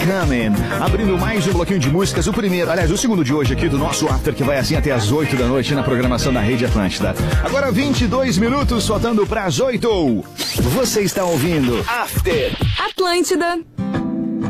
Coming, abrindo mais um bloquinho de músicas, o primeiro, aliás, o segundo de hoje aqui do nosso After, que vai assim até as 8 da noite na programação da Rede Atlântida. Agora 22 minutos, faltando para as 8. Você está ouvindo After Atlântida.